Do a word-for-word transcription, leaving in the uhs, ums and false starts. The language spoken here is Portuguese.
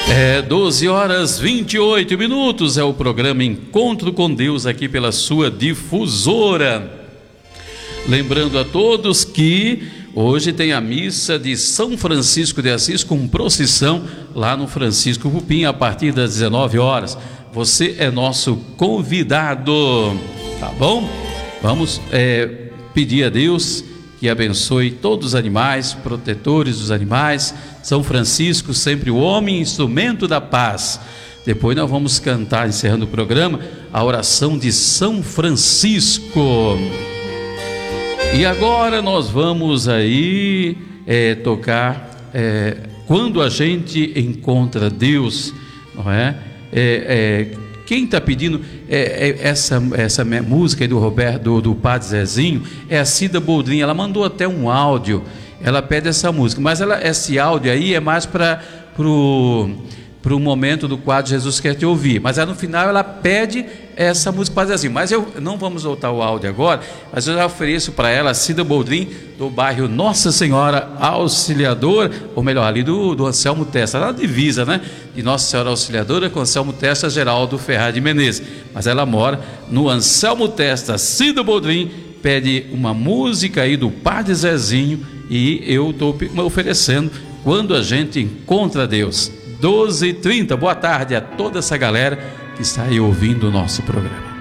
É doze horas e vinte e oito minutos, é o programa Encontro com Deus aqui pela sua difusora. Lembrando a todos que hoje tem a missa de São Francisco de Assis com procissão lá no Francisco Cupim a partir das dezenove horas. Você é nosso convidado, tá bom? Vamos é, pedir a Deus que abençoe todos os animais, protetores dos animais. São Francisco, sempre o homem, instrumento da paz. Depois nós vamos cantar, encerrando o programa, a oração de São Francisco. E agora nós vamos aí é, tocar é, Quando a Gente Encontra Deus, não é? é, é quem está pedindo é, é, essa, essa música aí do Roberto, do, do Padre Zezinho, é a Cida Boldrin. Ela mandou até um áudio. Ela pede essa música, mas ela, esse áudio aí é mais para o momento do quadro Jesus Quer Te Ouvir. Mas aí no final ela pede essa música para dizer assim. Mas eu não vamos voltar o áudio agora, mas eu já ofereço para ela a Cida Boldrin, do bairro Nossa Senhora Auxiliadora, ou melhor, ali do, do Anselmo Testa, lá na divisa, né? De Nossa Senhora Auxiliadora com Anselmo Testa, Geraldo Ferraz de Menezes. Mas ela mora no Anselmo Testa. Cida Boldrin pede uma música aí do Padre Zezinho, e eu estou oferecendo Quando a Gente Encontra Deus. doze e trinta, boa tarde a toda essa galera que está aí ouvindo o nosso programa.